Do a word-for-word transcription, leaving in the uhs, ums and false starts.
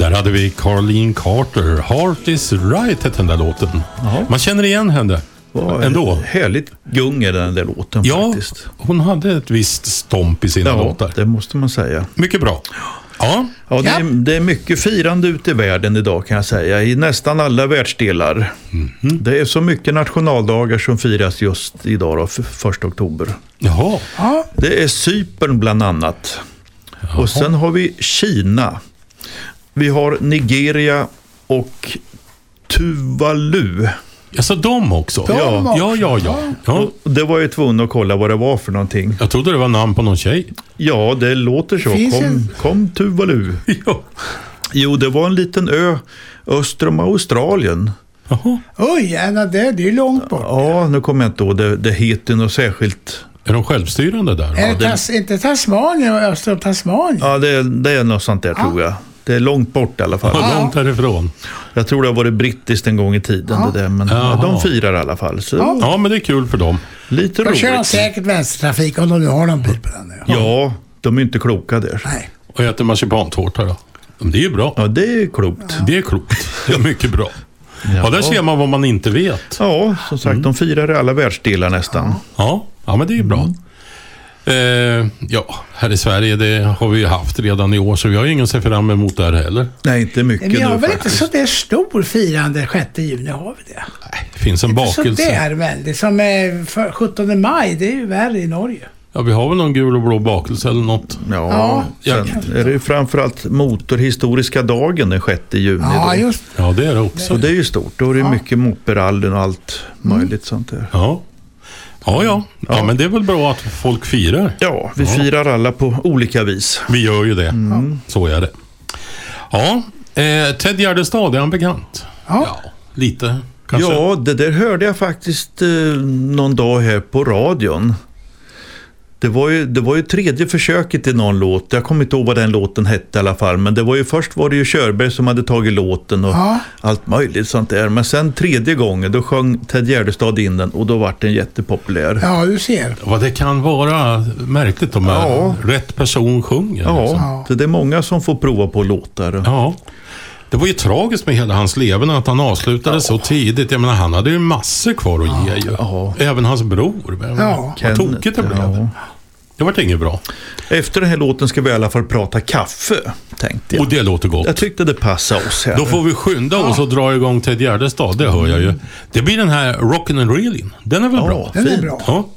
Där hade vi Caroline Carter. Heart is right hette den där låten. Aha. Man känner igen henne ändå. Härligt gunga den där låten ja, faktiskt. Hon hade ett visst stomp i sina ja, låtar. Det måste man säga. Mycket bra. Ja, ja, det, är, det är mycket firande ute i världen idag kan jag säga. I nästan alla världsdelar. Mm-hmm. Det är så mycket nationaldagar som firas just idag då, för första oktober. Jaha. Ja. Det är Cypern bland annat. Jaha. Och sen har vi Kina. Vi har Nigeria och Tuvalu. Alltså de också? De ja. också. ja, ja, ja. ja. Det var ju tvungen att kolla vad det var för någonting. Jag trodde det var namn på någon tjej. Ja, det låter så. Finns kom, en... kom Tuvalu. ja. Jo, det var en liten ö öster om Australien. Jaha. Oj, gärna det, det är långt bort. Ja, nu kommer jag inte ihåg. Det, det heter något särskilt. Är de självstyrande där? Är Ja, det det... tas, inte Tasmanien och öster om Tasmanien? Ja, det, det är något sånt där ja. tror jag. Det är långt bort i alla fall. Ja, långt härifrån. Jag tror det har varit brittiskt en gång i tiden ja. det där, men ja, de firar i alla fall. Så ja. ja, men det är kul för dem. Lite Då roligt. kör de säkert vänstertrafik om de nu har någon bil på den nu. Ja. ja, de är inte kloka där. Nej. Och äter marsipantårta då? Det är ju bra. Ja, det är klokt. Ja. Det är klokt. Det är mycket bra. Ja, ja där ser man vad man inte vet. Ja, som sagt, mm. de firar i alla världsdelar nästan. Ja, ja men det är bra. Mm. Eh, ja, här i Sverige det har vi ju haft redan i år så vi har ju ingen se fram emot där heller. Nej, inte mycket nu. Vi har nu, väl faktiskt. inte så det stor firande sjätte juni, har vi det? Nej, det finns en inte bakelse. Så det är väldigt, som är för sjuttonde maj, det är ju värre i Norge. Ja, vi har väl någon gul och blå bakelse eller något. Ja, ja sen är det ju framförallt motorhistoriska dagen den sjätte juni. Ja, då. just Ja, det är det också. Så det är ju stort. Då är det ja. mycket motorrallen och allt möjligt mm. sånt där. Ja. Ja, ja. Ja, men det är väl bra att folk firar. Ja, vi ja. firar alla på olika vis. Vi gör ju det. Mm. Så är det. Ja, eh, Ted Gärdestad, är han bekant? Ja. ja lite kanske. Ja, det där hörde jag faktiskt eh, någon dag här på radion. Det var, ju, det var ju tredje försöket i någon låt. Jag kommer inte ihåg vad den låten hette i alla fall. Men det var ju först var det ju Körberg som hade tagit låten och ja. allt möjligt sånt där. Men sen tredje gången då sjöng Ted Gärdestad in den och då var den jättepopulär. Ja, du ser. Vad det kan vara märkligt om ja. rätt person sjunger. Ja, liksom. ja, det är många som får prova på låtar. Ja. Det var ju tragiskt med hela hans leven att han avslutade ja. så tidigt. Jag menar, han hade ju massor kvar att ja. ge ju. Ja. Även hans bror. Ja. Vad tokigt det blev. Ja. Det var inget bra. Efter den här låten ska vi i alla fall prata kaffe, tänkte jag. Och det låter gott. Jag tyckte det passade oss här. Då får vi skynda oss ja. och dra igång Ted Gärdestad, det hör jag ju. Det blir den här Rockin' and Reelin'. Den är väl ja, bra? Den är bra. Ja.